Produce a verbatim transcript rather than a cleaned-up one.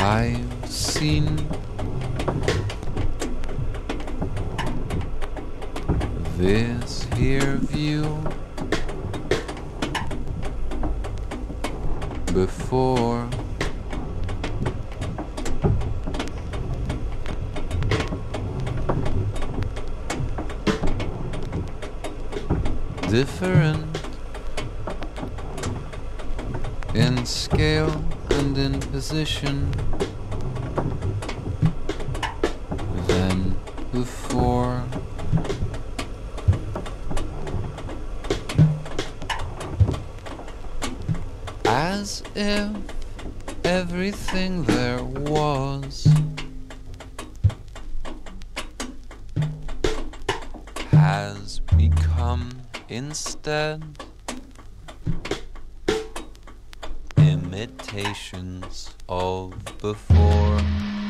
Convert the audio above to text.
I've seen this here view before. Different in scale and in position than before. As if everything there was has become instead imitations of before.